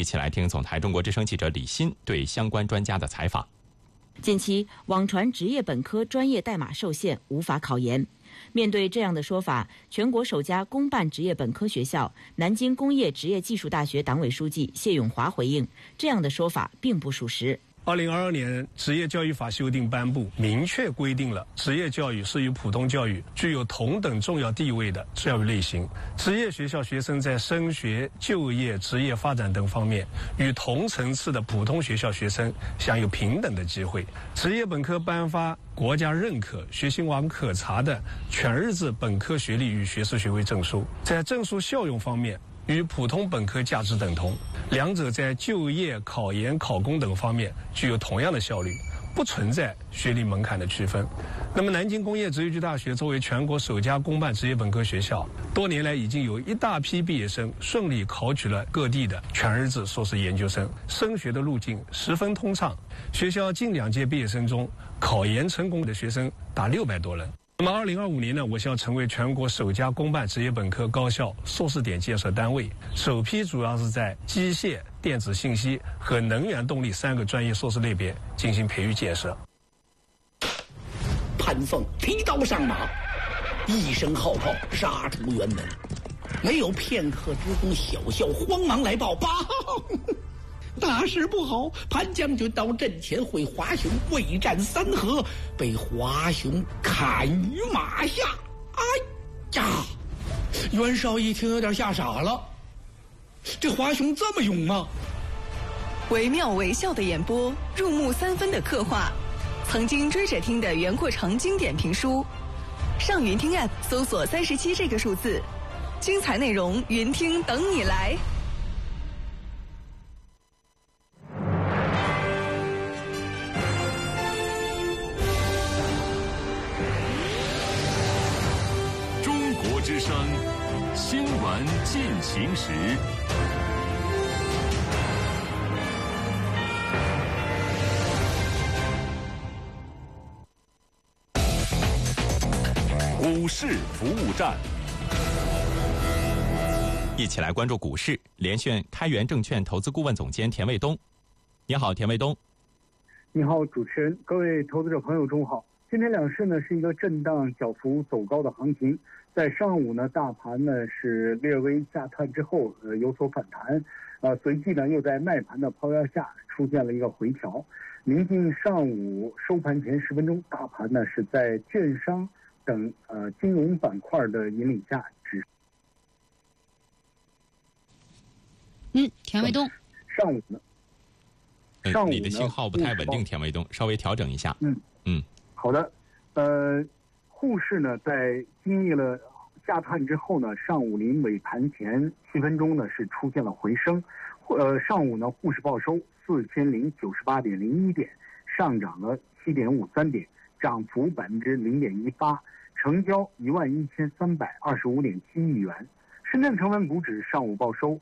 起来听总台中国之声记者李欣对相关专家的采访。 近期，网传职业本科专业代码受限，无法考研。面对这样的说法，全国首家公办职业本科学校南京工业职业技术大学党委书记谢永华回应，这样的说法并不属实。 2022年职业教育法修订颁布，明确规定了职业教育是与普通教育具有同等重要地位的教育类型。职业学校学生在升学、就业、职业发展等方面，与同层次的普通学校学生享有平等的机会。职业本科颁发国家认可、学信网可查的全日制本科学历与学士学位证书，在证书效用方面与普通本科价值等同，两者在就业、考研、考公等方面具有同样的效率，不存在学历门槛的区分。那么南京工业职业技术大学作为全国首家公办职业本科学校，多年来已经有一大批毕业生顺利考取了各地的全日制硕士研究生，升学的路径十分通畅。学校近2届毕业生中，考研成功的学生达600多人。那么2025年呢，我校成为全国首家公办职业本科高校硕士点建设单位，首批主要是在机械、电子信息和能源动力3个专业硕士类别进行培育建设。 潘凤提刀上马，一声号炮杀出辕门，没有片刻之功，小校慌忙来报：报，大事不好！潘将军到阵前会华雄未战3合，被华雄砍于马下。哎呀！袁绍一听有点吓傻了，这华雄这么勇吗？ 惟妙惟肖的演播，入木3分的刻画，曾经追着听的袁阔成经典评书。上云听 App 搜索37这个数字，精彩内容云听等你来。 之声新闻进行时，股市服务站， 一起来关注股市。连线开源证券投资顾问总监田卫东。你好，田卫东。 你好，主持人，各位投资者朋友，中午好。今天两市呢是一个震荡小幅走高的行情。在上午呢，大盘呢是略微下探之后有所反弹，随即呢又在卖盘的抛压下出现了一个回调。临近上午收盘前10分钟，大盘呢是在券商等金融板块的引领下田卫东。 上午呢， 你的信号不太稳定，田卫东，稍微调整一下。 好的。沪市呢，在经历了下探之后呢，上午临尾盘前7分钟呢是出现了回升。上午呢，沪市报收4098.01点，上涨了7.53点，涨幅0.18%，成交11325.7亿元。深圳成分股指上午报收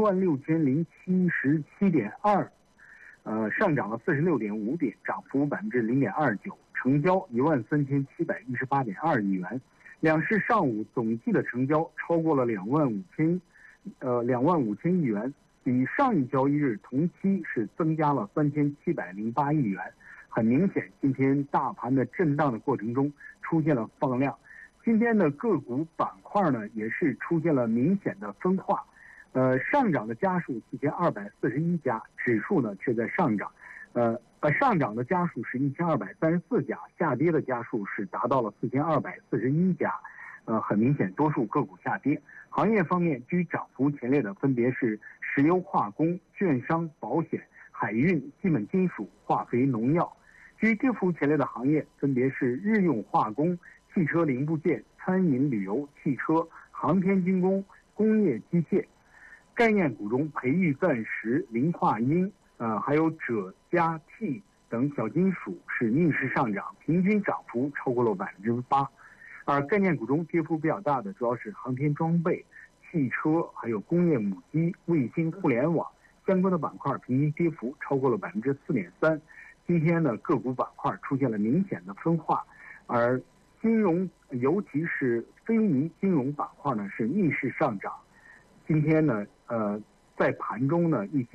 16077.2，上涨了46.5点，涨幅0.29%。成交13718.2亿元，两市上午总计的成交超过了25000亿元，比上一交易日同期是增加了3708亿元。很明显，今天大盘的震荡的过程中出现了放量，今天的个股板块呢也是出现了明显的分化，上涨的家数4241家，指数呢却在上涨。上涨的家数是1234家，下跌的家数是达到了4241家，很明显多数个股下跌。行业方面居涨幅前列的分别是石油化工、券商、保险、海运、基本金属、化肥、农药。居跌幅前列的行业分别是日用化工、汽车零部件、餐饮旅游、汽车、航天军工、工业机械。概念股中培育钻石、磷化铟还有锗、镓、锑等小金属是逆势上涨，平均涨幅超过了8%。而概念股中跌幅比较大的主要是航天装备、汽车，还有工业母机、卫星互联网相关的板块，平均跌幅超过了4.3%。今天呢，个股板块出现了明显的分化，而金融，尤其是非泥金融板块呢是逆势上涨。今天呢，在盘中呢一些